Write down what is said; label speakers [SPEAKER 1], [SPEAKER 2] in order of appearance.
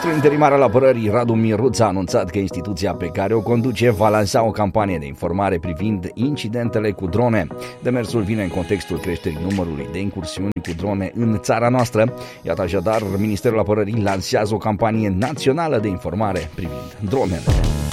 [SPEAKER 1] Ministrul interimar al apărării Radu Miruț a anunțat că instituția pe care o conduce va lansa o campanie de informare privind incidentele cu drone. Demersul vine în contextul creșterii numărului de incursiuni cu drone în țara noastră. Iată așadar, Ministerul Apărării lansează o campanie națională de informare privind dronele.